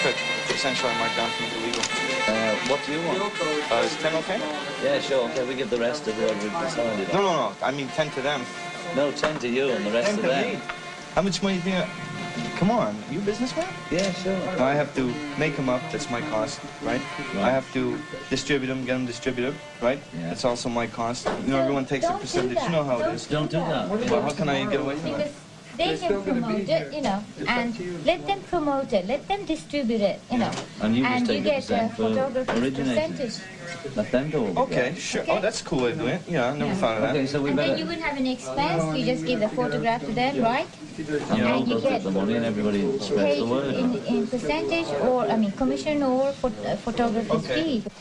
Good. Essentially, I marked down from illegal. What do you want? Is 10 okay? Yeah, sure. Okay, we give the rest to whoever we decided. No. I mean 10 to them. No, 10 to you and the rest 10 to to them. me. How much money do you think? Come on, you a businessman? Yeah, sure. No, I have to make them up. That's my cost, right? I have to distribute them, get them distributed, right? Yeah. That's also my cost. You know, everyone takes a percentage. You know how it is. Don't do that. Well, how can I get away from that? Because they can promote it, you know, and let them promote it, let them distribute it, you know. And you just take get a % for photographer's originating. percentage. Let them do it. Okay, sure. Oh, that's a cool way of doing it. Yeah, I never thought of that. Okay, so we And then better... you would have an expense, you just give the photograph to them, right? And all And you goes with get the money and everybody spreads paid the word. in percentage or, I mean, commission or photographer's Okay. fee.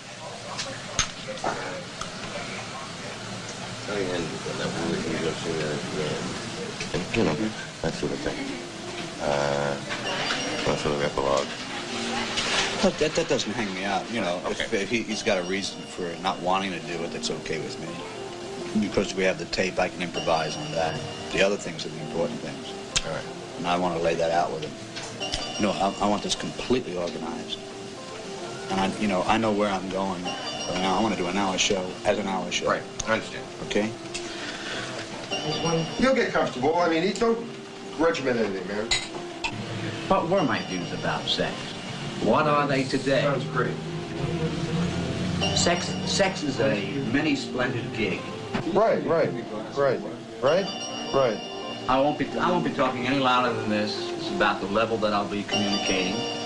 You know, that sort of thing. That sort of epilogue. But that doesn't hang me out, you know. Okay. If he's got a reason for not wanting to do it, that's okay with me. Because we have the tape, I can improvise on that. The other things are the important things. All right. And I want to lay that out with him. You know, I want this completely organized. And I know where I'm going. So now I want to do an hour show as an hour show. Right, I understand. Okay? He'll get comfortable. I mean, don't regiment anything, man. What were my views about sex? What are they today? Sounds great. Sex is a many splendid gig. Right. I won't be talking any louder than this. It's about the level that I'll be communicating.